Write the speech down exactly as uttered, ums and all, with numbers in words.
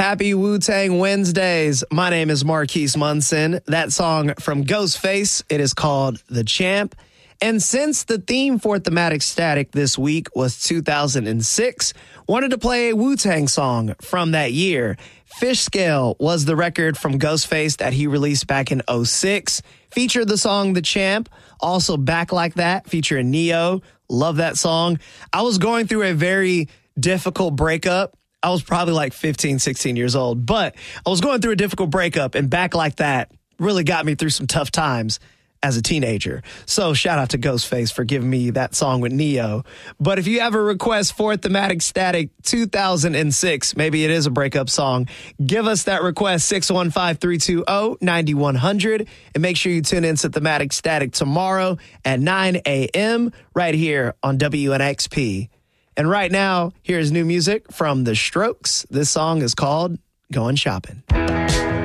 Happy Wu-Tang Wednesdays. My name is Marquise Munson. That song from Ghostface, it is called The Champ. And since the theme for Thematic Static this week was two thousand six, wanted to play a Wu-Tang song from that year. Fish Scale was the record from Ghostface that he released back in oh six. Featured the song The Champ, also Back Like That, featuring Neo. Love that song. I was going through a very difficult breakup. I was probably like fifteen, sixteen years old, but I was going through a difficult breakup, and Back Like That really got me through some tough times as a teenager. So shout out to Ghostface for giving me that song with Neo. But if you have a request for Thematic Static two thousand six, maybe it is a breakup song, give us that request, six one five, three two zero, nine one zero zero. And make sure you tune in to Thematic Static tomorrow at nine a.m. right here on W N X P. And right now, here's new music from The Strokes. This song is called Going Shopping.